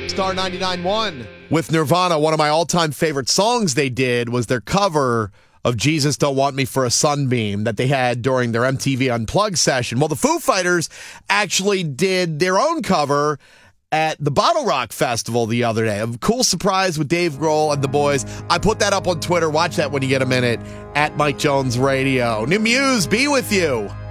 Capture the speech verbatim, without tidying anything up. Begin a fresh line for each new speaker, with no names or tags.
Star ninety-nine point one. With Nirvana, one of my all-time favorite songs they did was their cover of Jesus Don't Want Me for a Sunbeam that they had during their M T V Unplugged session. Well, the Foo Fighters actually did their own cover at the Bottle Rock Festival the other day. A cool surprise with Dave Grohl and the boys. I put that up on Twitter. Watch that when you get a minute at Mike Jones Radio. New Muse, be with you.